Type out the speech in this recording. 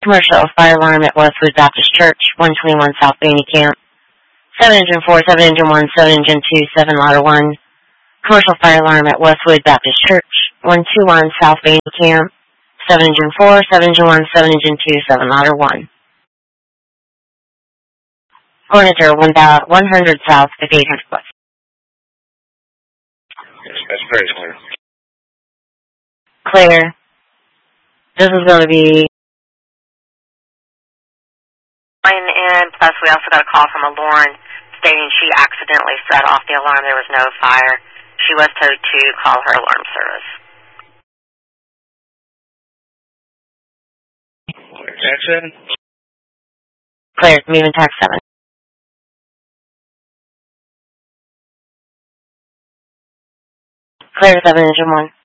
Commercial fire alarm at Westwood Baptist Church, 121 South Bainey Camp. 7 engine 4, 7 engine 1, 7 engine 2, 7 ladder 1. Commercial fire alarm at Westwood Baptist Church, 121 South Bainey Camp. 7 engine 4, 7 engine 1, 7 engine 2, 7 ladder 1. Coordinator 100 South, 5800 West. That's very clear. Clear. This is going to be... And plus we also got a call from a Lauren stating she accidentally set off the alarm. There was no fire. She was told to call her alarm service. Tax 7? Clear. Moving tax 7. Clear 7 engine 1.